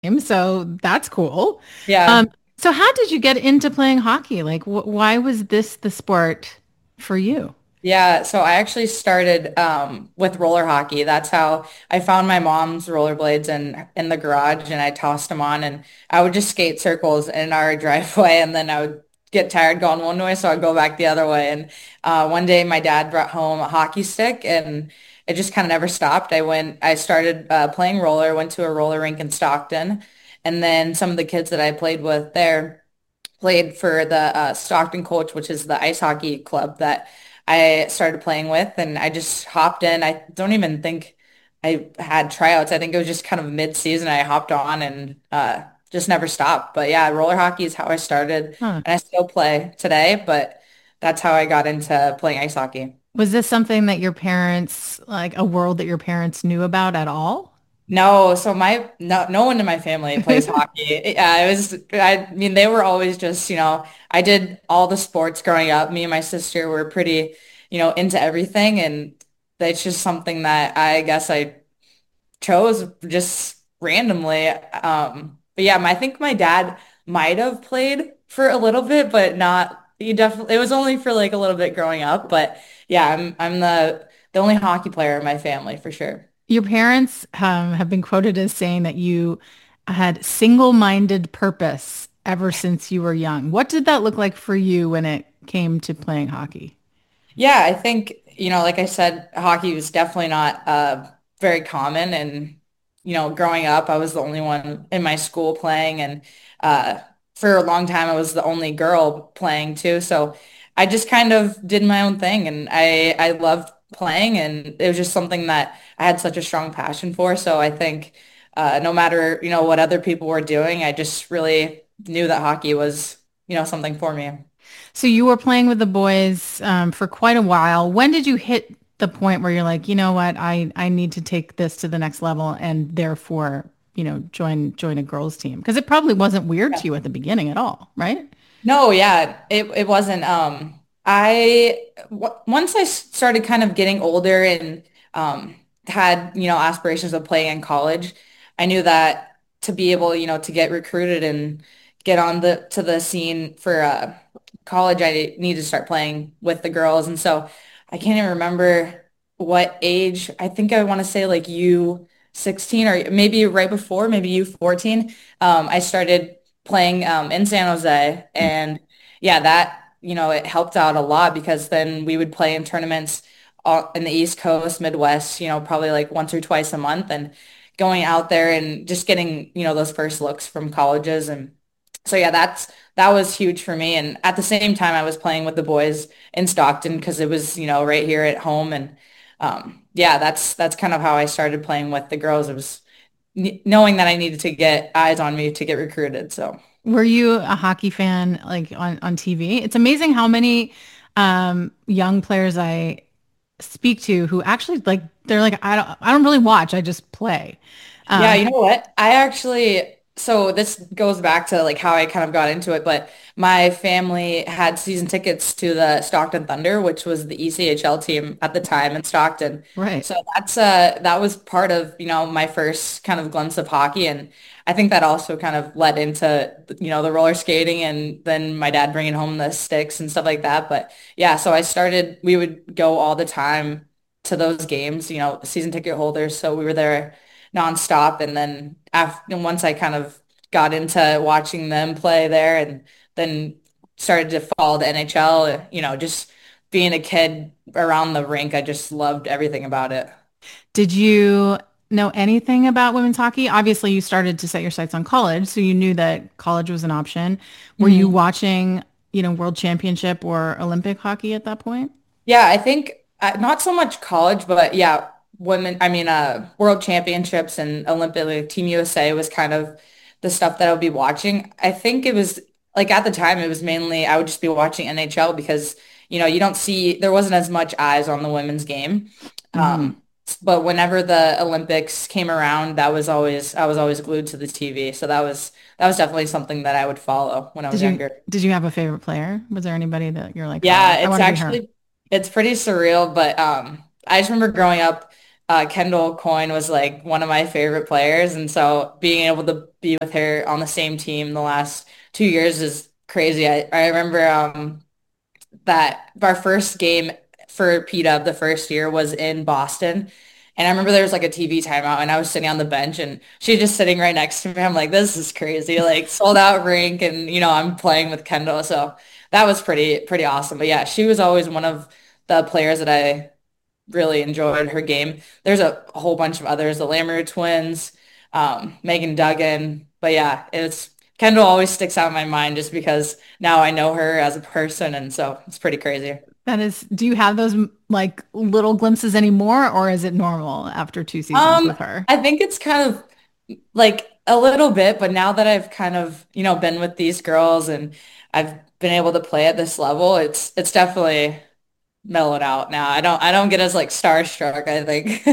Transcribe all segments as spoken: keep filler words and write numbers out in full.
game, so that's cool. Yeah. Um, so how did you get into playing hockey? Like, wh why was this the sport for you? Yeah, so I actually started um, with roller hockey. That's how I found my mom's rollerblades in in the garage, and I tossed them on, and I would just skate circles in our driveway, and then I would get tired going one way, so I'd go back the other way. And uh, one day, my dad brought home a hockey stick, and it just kind of never stopped. I went, I started uh, playing roller, went to a roller rink in Stockton, and then some of the kids that I played with there played for the uh, Stockton Coach, which is the ice hockey club that I started playing with, and I just hopped in. I don't even think I had tryouts. I think it was just kind of mid-season. I hopped on and uh, just never stopped. But yeah, roller hockey is how I started, Huh. and I still play today, but that's how I got into playing ice hockey. Was this something that your parents, like a world that your parents knew about at all? No, so my no no one in my family plays hockey. Yeah, it was I mean they were always just, you know, I did all the sports growing up. Me and my sister were pretty, you know, into everything and that's just something that I guess I chose just randomly. Um, but yeah, my, I think my dad might have played for a little bit, but not he definitely it was only for like a little bit growing up. But yeah, I'm I'm the the only hockey player in my family for sure. Your parents um, have been quoted as saying that you had single-minded purpose ever since you were young. What did that look like for you when it came to playing hockey? Yeah, I think, you know, like I said, hockey was definitely not uh, very common. And, you know, growing up, I was the only one in my school playing. And uh, for a long time, I was the only girl playing too. So I just kind of did my own thing. And I, I loved playing. And it was just something that I had such a strong passion for. So I think uh, no matter, you know, what other people were doing, I just really knew that hockey was, you know, something for me. So you were playing with the boys um, for quite a while. When did you hit the point where you're like, you know what, I I need to take this to the next level and therefore, you know, join join a girls team? Because it probably wasn't weird to you at the beginning at all, right? No, yeah, it it wasn't. Um, I w once I s- started kind of getting older and um had, you know, aspirations of playing in college, I knew that to be able, you know, to get recruited and get on the to the scene for uh college, I needed to start playing with the girls. And so I can't even remember what age. I think I want to say like U sixteen or maybe right before, maybe U fourteen. Um, I started playing um, in San Jose. And yeah, that, you know, it helped out a lot because then we would play in tournaments all, in the East Coast, Midwest, you know, probably like once or twice a month and going out there and just getting, you know, those first looks from colleges. And so yeah, that's that was huge for me. And at the same time, I was playing with the boys in Stockton because it was, you know, right here at home. And um, yeah, that's that's kind of how I started playing with the girls. It was knowing that I needed to get eyes on me to get recruited. So Were you a hockey fan like on on T V? It's amazing how many um, young players I speak to who actually like they're like I don't I don't really watch, I just play. yeah, Um, you know what? I actually, so this goes back to like how I kind of got into it, but my family had season tickets to the Stockton Thunder, which was the E C H L team at the time in Stockton. right. So that's uh that was part of, you know, my first kind of glimpse of hockey. And I think that also kind of led into, you know, the roller skating and then my dad bringing home the sticks and stuff like that. But yeah, so I started, we would go all the time to those games, you know, season ticket holders. So we were there nonstop. And then after once I kind of got into watching them play there and then started to follow the N H L, you know, just being a kid around the rink, I just loved everything about it. Did you know anything about women's hockey? Obviously, you started to set your sights on college, so you knew that college was an option. Were you Mhm. watching, you know, World Championship or Olympic hockey at that point? Yeah, I think uh, not so much college, but yeah, women, I mean, uh, world championships and Olympic, like Team U S A was kind of the stuff that I would be watching. I think it was like at the time, it was mainly, I would just be watching N H L because, you know, you don't see, there wasn't as much eyes on the women's game. Hmm. Um, but whenever the Olympics came around, that was always, I was always glued to the T V. So that was, that was definitely something that I would follow when I Did was you younger. did you have a favorite player? Was there anybody that you're like, oh, Yeah, I it's want to be her? actually it's pretty surreal, but um I just remember growing up, uh, Kendall Coyne was like one of my favorite players. And so being able to be with her on the same team the last two years is crazy. I, I remember um, that our first game for P-Dub the first year was in Boston. And I remember there was like a T V timeout and I was sitting on the bench and she was just sitting right next to me. I'm like, this is crazy. Like sold out rink and you know, I'm playing with Kendall. So that was pretty, pretty awesome. But yeah, she was always one of the players that I really enjoyed her game. There's a, a whole bunch of others, the Lamoureux twins, um, Megan Duggan. But yeah, it's Kendall always sticks out in my mind just because now I know her as a person, and so it's pretty crazy. That is, do you have those like little glimpses anymore, or is it normal after two seasons Um, with her? I think it's kind of like a little bit, but now that I've kind of, you know, been with these girls and I've been able to play at this level, it's it's definitely mellowed out now. I don't I don't get as like starstruck, I think.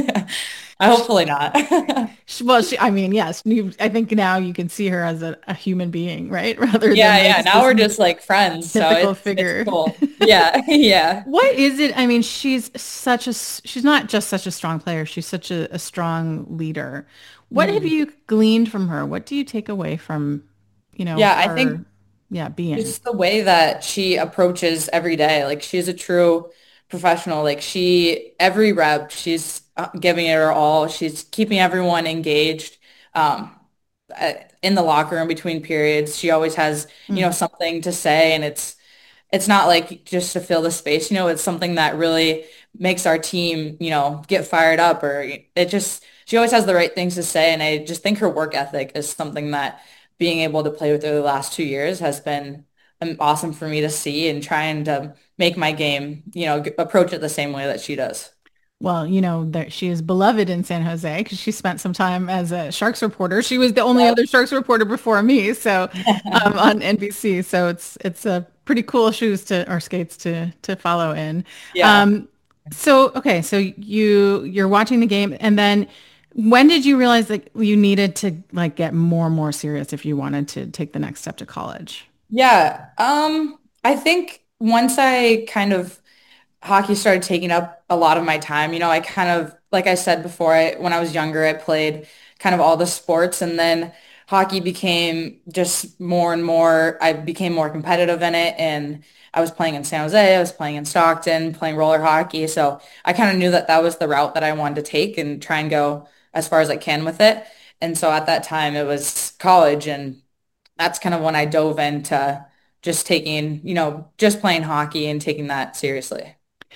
I hopefully not. She, well, she, I mean, yes, you, I think now you can see her as a, a human being, right? Rather than Yeah, like yeah. Now this we're just like friends, so mythical it's it's figure. cool. Yeah, yeah. What is it? I mean, she's such a, s- she's not just such a strong player. She's such a, a strong leader. What have Mhm. you gleaned from her? What do you take away from, you know, Yeah, I her, think yeah, being? just the way that she approaches every day. Like she's a true professional. Like she, every rep, she's uh, giving it her all. She's keeping everyone engaged. Um, uh, in the locker room between periods, she always has, you know, Mm. something to say, and it's it's not like just to fill the space, you know, it's something that really makes our team, you know, get fired up or it just, she always has the right things to say. And I just think her work ethic is something that being able to play with her the last two years has been um, awesome for me to see and trying to make my game, you know, g- approach it the same way that she does. Well, you know, that she is beloved in San Jose because she spent some time as a Sharks reporter. She was the only other Sharks reporter before me, so um, on N B C. So it's it's a pretty cool shoes to or skates to to follow in. Yeah. Um, so okay, so you you're watching the game, and then when did you realize that you needed to like get more and more serious if you wanted to take the next step to college? Yeah. Um, I think once I kind of hockey started taking up a lot of my time. You know, I kind of, like I said before, I, when I was younger, I played kind of all the sports and then hockey became just more and more, I became more competitive in it. And I was playing in San Jose, I was playing in Stockton, playing roller hockey. So I kind of knew that that was the route that I wanted to take and try and go as far as I can with it. And so at that time, it was college and that's kind of when I dove into just taking, you know, just playing hockey and taking that seriously.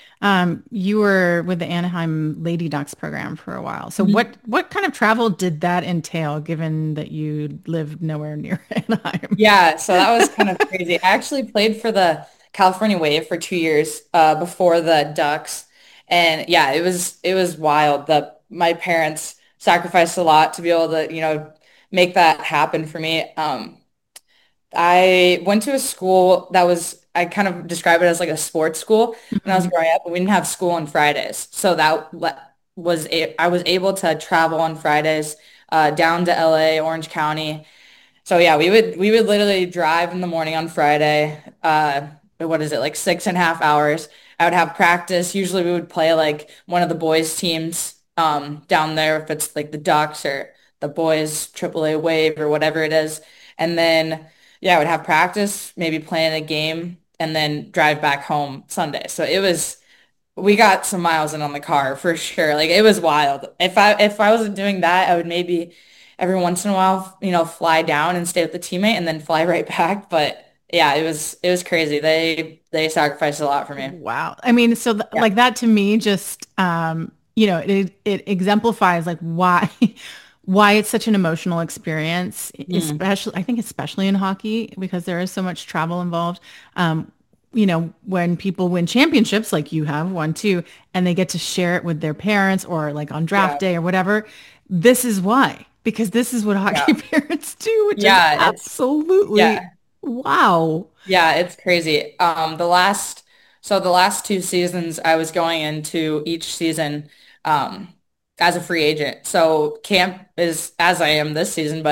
Um, you were with the Anaheim Lady Ducks program for a while. So what what kind of travel did that entail, given that you lived nowhere near Anaheim? Yeah, so that was kind of crazy. I actually played for the California Wave for two years uh, before the Ducks, and yeah, it was it was wild. The my parents sacrificed a lot to be able to, you know, make that happen for me. Um, I went to a school that was, I kind of describe it as like a sports school when I was Mhm. growing up, but we didn't have school on Fridays. So that le- was, a, I was able to travel on Fridays uh, down to L A, Orange County, so yeah, we would we would literally drive in the morning on Friday. Uh, what is it, like six and a half hours? I would have practice. Usually we would play like one of the boys teams um, down there, if it's like the Ducks or the boys triple A Wave or whatever it is. And then yeah, I would have practice, maybe playing a game, and then drive back home Sunday. So it was we got some miles in on the car for sure. Like it was wild. If I if I wasn't doing that, I would maybe every once in a while, you know, fly down and stay with the teammate and then fly right back. But yeah, it was it was crazy. They they sacrificed a lot for me. Wow. I mean, so th Yeah. like that to me just um, you know, it it exemplifies like why why it's such an emotional experience, Mm. especially I think especially in hockey because there is so much travel involved. Um, you know, when people win championships like you have one too, and they get to share it with their parents or like on draft Yeah. day or whatever, this is why. Because this is what hockey Yeah. parents do, which is Yeah, it's absolutely yeah. wow. Yeah, it's crazy. Um, the last, so the last two seasons, I was going into each season um, as a free agent. So camp is as I am this season, but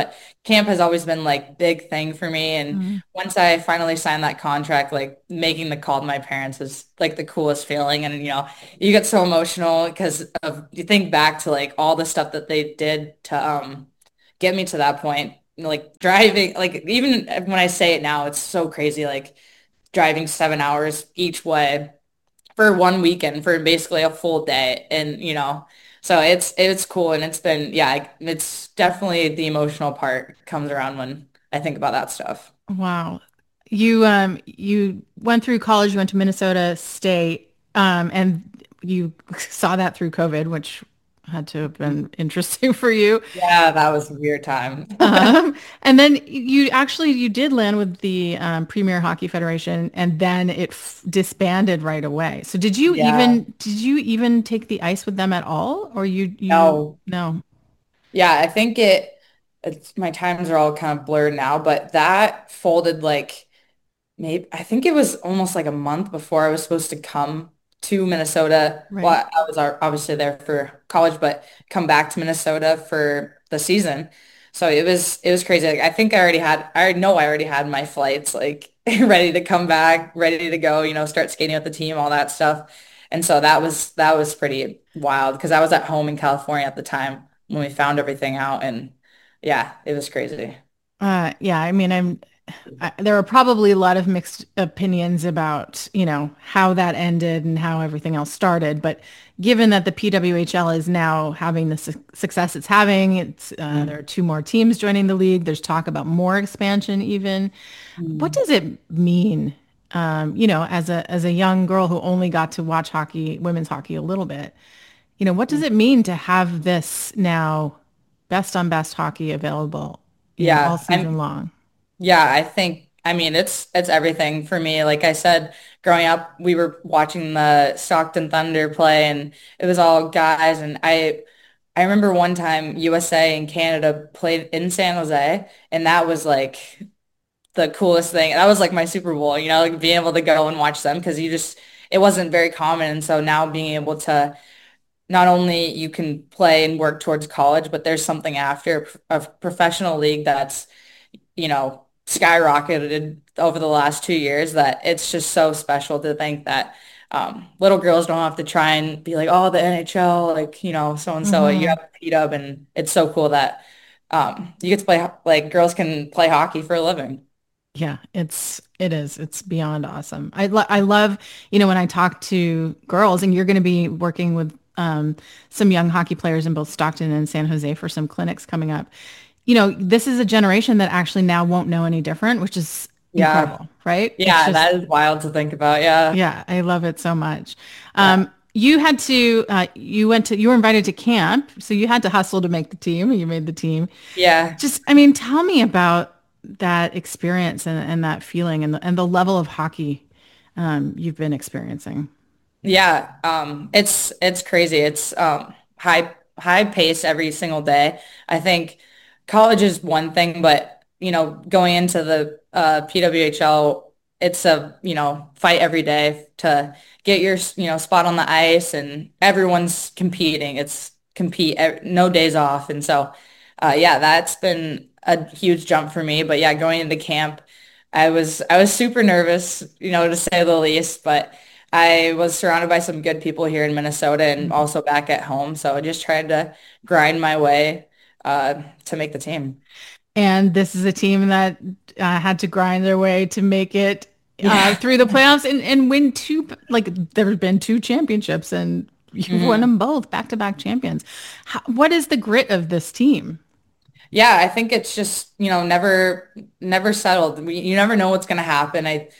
camp has always been like big thing for me. And Mm. once I finally signed that contract, like making the call to my parents is like the coolest feeling. And you know, you get so emotional because of you think back to like all the stuff that they did to um get me to that point. You know, like driving, like even when I say it now, it's so crazy. Like driving seven hours each way for one weekend for basically a full day. And, you know, so it's it's cool and it's been yeah, it's definitely the emotional part comes around when I think about that stuff. Wow. You um you went through college, you went to Minnesota State, um, and you saw that through COVID, which had to have been interesting for you. Yeah, that was a weird time. Um, and then you actually you did land with the um, Premier Hockey Federation, and then it f disbanded right away. So did you Yeah. even did you even take the ice with them at all, or you you No. no? Yeah, I think it it's my times are all kind of blurred now, but that folded like maybe I think it was almost like a month before I was supposed to come to Minnesota. Well, Right. I was ar- obviously there for college, but come back to Minnesota for the season. So it was it was crazy. Like I think I already had I already know I already had my flights like ready to come back, ready to go, you know, start skating with the team, all that stuff. And so that was that was pretty wild because I was at home in California at the time when we found everything out and yeah, it was crazy. Uh, yeah, I mean, I'm I, there are probably a lot of mixed opinions about, you know, how that ended and how everything else started. But given that the P W H L is now having the su success it's having, it's uh, there are two more teams joining the league. There's talk about more expansion even. What Mm. does it mean, um, you know, as a as a young girl who only got to watch hockey, women's hockey a little bit, you know, what does it mean to have this now best on best hockey available, you know, all Yeah, season I'm long? Yeah, I think, I mean, it's it's everything for me. Like I said, growing up, we were watching the Stockton Thunder play and it was all guys and I I remember one time U S A and Canada played in San Jose and that was like the coolest thing. That was like my Super Bowl, you know, like being able to go and watch them because you just it wasn't very common. And so now being able to not only you can play and work towards college, but there's something after a professional league that's you know, skyrocketed over the last two years that it's just so special to think that um, little girls don't have to try and be like, oh, the N H L, like, you know, so and so. You Hmm. have P-Dub, and it's so cool that um, you get to play, like, girls can play hockey for a living. Yeah, it's it is. It's beyond awesome. I lo I love, you know, when I talk to girls, and you're going to be working with um, some young hockey players in both Stockton and San Jose for some clinics coming up. You know, this is a generation that actually now won't know any different, which is Yeah. incredible, right? It's Yeah, just, that is wild to think about. Yeah. yeah, I love it so much. Yeah. Um, you had to, uh, you went to, you were invited to camp, so you had to hustle to make the team, and you made the team. Yeah. Just, I mean, tell me about that experience and, and that feeling and the, and the level of hockey um, you've been experiencing. Yeah, um, it's it's crazy. It's um, high high pace every single day. I think college is one thing, but you know, going into the uh, P W H L, it's a you know fight every day to get your you know spot on the ice, and everyone's competing. It's compete ev- no days off, and so uh, yeah, that's been a huge jump for me. But yeah, going into camp, I was I was super nervous, you know, to say the least, but. I was surrounded by some good people here in Minnesota and Mhm. also back at home. So I just tried to grind my way uh, to make the team. And this is a team that uh, had to grind their way to make it uh, Yeah. through the playoffs and, and win two, like there have been two championships and you've won Mhm. them both, back-to-back champions. How, what is the grit of this team? Yeah, I think it's just, you know, never never settled. We, you never know what's going to happen. I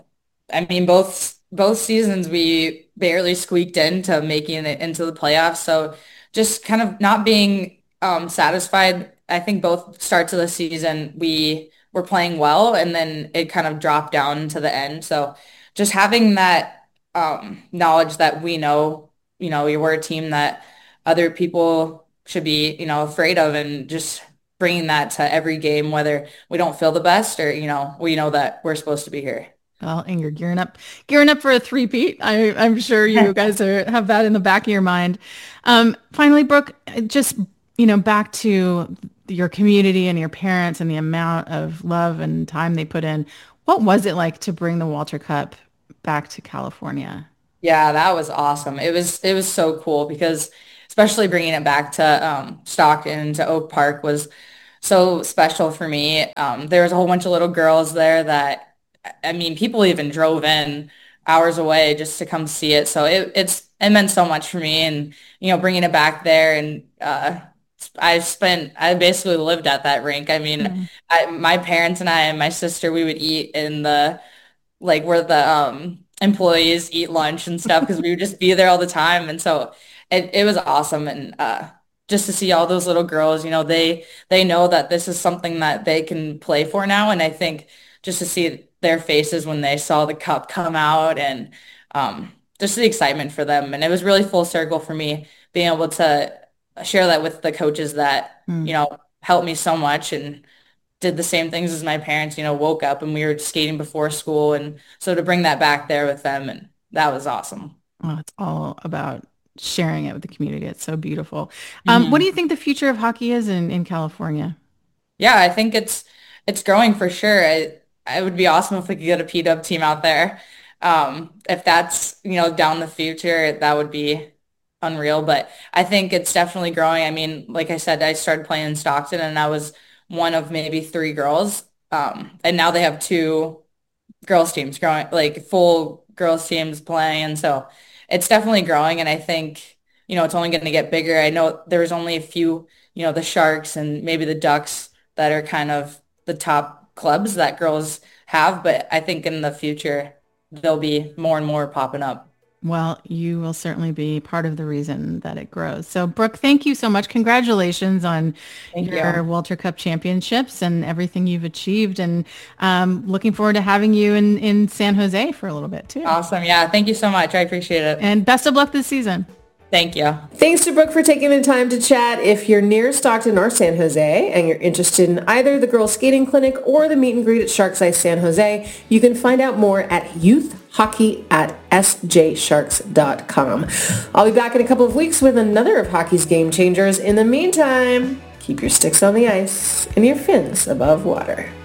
I mean, both both seasons we barely squeaked into making it into the playoffs. So just kind of not being um, satisfied. I think both starts of the season we were playing well, and then it kind of dropped down to the end. So just having that um, knowledge that we know, you know, we're a team that other people should be, you know, afraid of, and just bringing that to every game, whether we don't feel the best or, you know, we know that we're supposed to be here. Well, and you're gearing up, gearing up for a three-peat. I, I'm sure you guys are have that in the back of your mind. Um, finally, Brooke, just you know, back to your community and your parents and the amount of love and time they put in. What was it like to bring the Walter Cup back to California? Yeah, that was awesome. It was it was so cool because especially bringing it back to um, Stockton to Oak Park was so special for me. Um, there was a whole bunch of little girls there that I mean, people even drove in hours away just to come see it. So it it's it meant so much for me, and you know, bringing it back there and uh, I spent I basically lived at that rink. I mean, Mm. I, my parents and I and my sister we would eat in the like where the um employees eat lunch and stuff because we would just be there all the time. And so it, it was awesome. And uh just to see all those little girls, you know, they they know that this is something that they can play for now. And I think just to see their faces when they saw the cup come out and um just the excitement for them. And it was really full circle for me being able to share that with the coaches that, you Mm. know, helped me so much and did the same things as my parents, you know, woke up and we were skating before school. And so to bring that back there with them, and that was awesome. Oh, it's all about sharing it with the community. It's so beautiful. Um, what do Mhm. you think the future of hockey is in, in California? Yeah, I think it's it's growing for sure. It, it would be awesome if we could get a P-Dub team out there. Um, if that's, you know, down the future, that would be unreal. But I think it's definitely growing. I mean, like I said, I started playing in Stockton and I was one of maybe three girls. Um, and now they have two girls teams growing, like full girls teams playing. And so it's definitely growing. And I think, you know, it's only going to get bigger. I know there's only a few, you know, the Sharks and maybe the Ducks that are kind of the top clubs that girls have. But I think in the future, there'll be more and more popping up. Well, you will certainly be part of the reason that it grows. So, Brooke, thank you so much. Congratulations on Thank your you. Walter Cup championships and everything you've achieved. And um, looking forward to having you in, in San Jose for a little bit too. Awesome. Yeah. Thank you so much. I appreciate it. And best of luck this season. Thank you. Thanks to Brooke for taking the time to chat. If you're near Stockton or San Jose and you're interested in either the girls skating clinic or the meet and greet at Sharks Ice San Jose, you can find out more at youth hockey at s j sharks dot com. I'll be back in a couple of weeks with another of hockey's game changers. In the meantime, keep your sticks on the ice and your fins above water.